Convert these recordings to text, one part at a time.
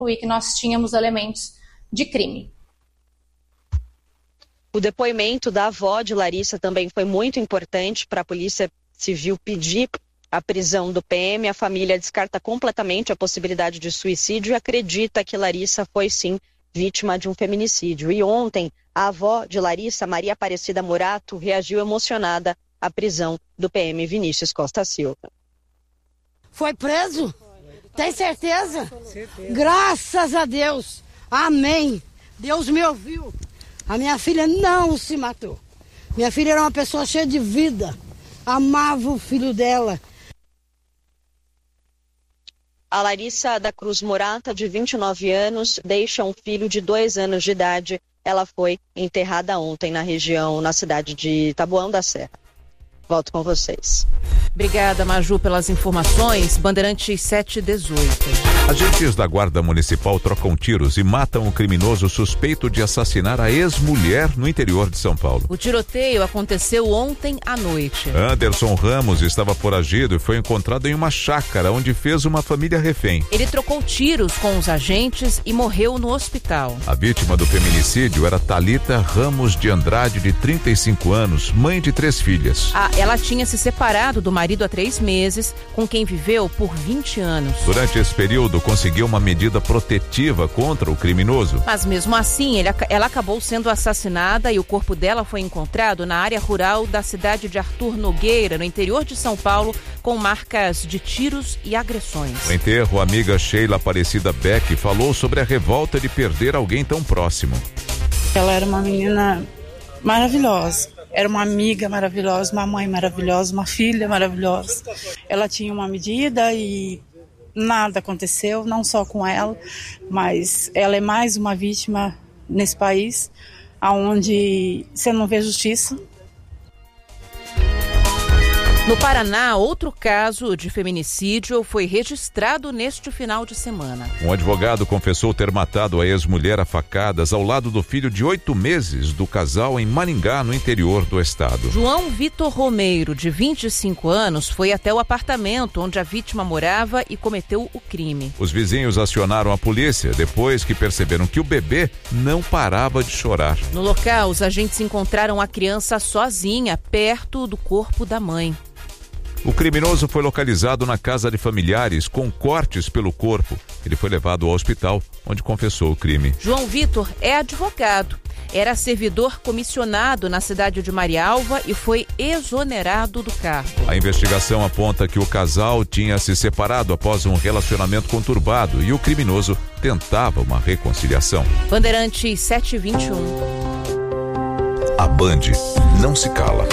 e que nós tínhamos elementos de crime. O depoimento da avó de Larissa também foi muito importante para a Polícia Civil pedir a prisão do PM. A família descarta completamente a possibilidade de suicídio e acredita que Larissa foi sim vítima de um feminicídio. E ontem, a avó de Larissa, Maria Aparecida Morato, reagiu emocionada à prisão do PM Vinícius Costa Silva. Foi preso? Tem certeza? Graças a Deus. Amém. Deus me ouviu. A minha filha não se matou. Minha filha era uma pessoa cheia de vida. Amava o filho dela. A Larissa da Cruz Morata, de 29 anos, deixa um filho de 2 anos de idade. Ela foi enterrada ontem na cidade de Taboão da Serra. Volto com vocês. Obrigada, Maju, pelas informações. Bandeirantes 718. Agentes da Guarda Municipal trocam tiros e matam um criminoso suspeito de assassinar a ex-mulher no interior de São Paulo. O tiroteio aconteceu ontem à noite. Anderson Ramos estava foragido e foi encontrado em uma chácara onde fez uma família refém. Ele trocou tiros com os agentes e morreu no hospital. A vítima do feminicídio era Thalita Ramos de Andrade, de 35 anos, mãe de 3 filhas. Ela tinha se separado do marido há 3 meses, com quem viveu por 20 anos. Durante esse período, conseguiu uma medida protetiva contra o criminoso. Mas mesmo assim, ela acabou sendo assassinada e o corpo dela foi encontrado na área rural da cidade de Arthur Nogueira, no interior de São Paulo, com marcas de tiros e agressões. No enterro, a amiga Sheila Aparecida Beck falou sobre a revolta de perder alguém tão próximo. Ela era uma menina maravilhosa. Era uma amiga maravilhosa, uma mãe maravilhosa, uma filha maravilhosa. Ela tinha uma medida e nada aconteceu, não só com ela, mas ela é mais uma vítima nesse país, onde você não vê justiça. No Paraná, outro caso de feminicídio foi registrado neste final de semana. Um advogado confessou ter matado a ex-mulher a facadas ao lado do filho de 8 meses do casal em Maringá, no interior do estado. João Vitor Romeiro, de 25 anos, foi até o apartamento onde a vítima morava e cometeu o crime. Os vizinhos acionaram a polícia depois que perceberam que o bebê não parava de chorar. No local, os agentes encontraram a criança sozinha, perto do corpo da mãe. O criminoso foi localizado na casa de familiares com cortes pelo corpo. Ele foi levado ao hospital, onde confessou o crime. João Vitor é advogado. Era servidor comissionado na cidade de Marialva e foi exonerado do cargo. A investigação aponta que o casal tinha se separado após um relacionamento conturbado e o criminoso tentava uma reconciliação. Bandeirantes 721. A Band não se cala.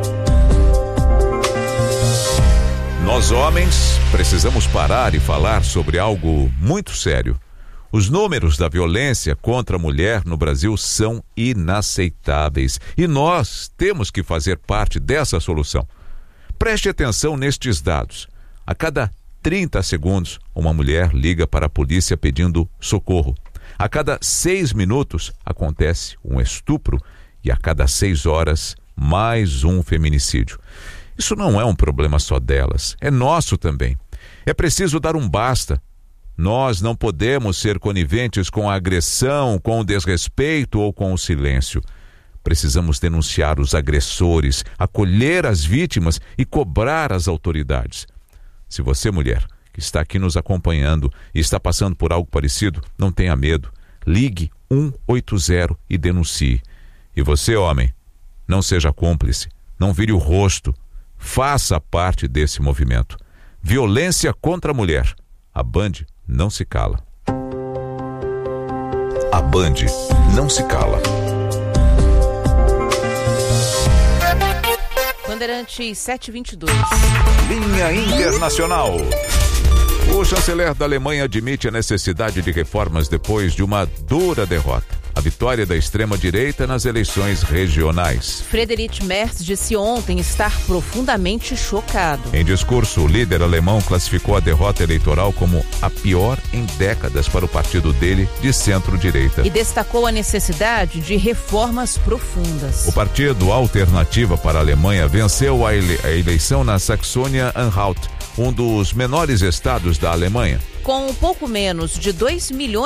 Nós, homens, precisamos parar e falar sobre algo muito sério. Os números da violência contra a mulher no Brasil são inaceitáveis e nós temos que fazer parte dessa solução. Preste atenção nestes dados. A cada 30 segundos, uma mulher liga para a polícia pedindo socorro. A cada 6 minutos, acontece um estupro e a cada 6 horas, mais um feminicídio. Isso não é um problema só delas, é nosso também. É preciso dar um basta. Nós não podemos ser coniventes com a agressão, com o desrespeito ou com o silêncio. Precisamos denunciar os agressores, acolher as vítimas e cobrar as autoridades. Se você, mulher, que está aqui nos acompanhando e está passando por algo parecido, não tenha medo. Ligue 180 e denuncie. E você, homem, não seja cúmplice, não vire o rosto. Faça parte desse movimento. Violência contra a mulher. A Band não se cala. A Band não se cala. Bandeirantes 722. Linha Internacional. O chanceler da Alemanha admite a necessidade de reformas depois de uma dura derrota. A vitória da extrema-direita nas eleições regionais. Friedrich Merz disse ontem estar profundamente chocado. Em discurso, o líder alemão classificou a derrota eleitoral como a pior em décadas para o partido dele de centro-direita. E destacou a necessidade de reformas profundas. O partido Alternativa para a Alemanha venceu a eleição na Saxônia-Anhalt, um dos menores estados da Alemanha, Com um pouco menos de 2 milhões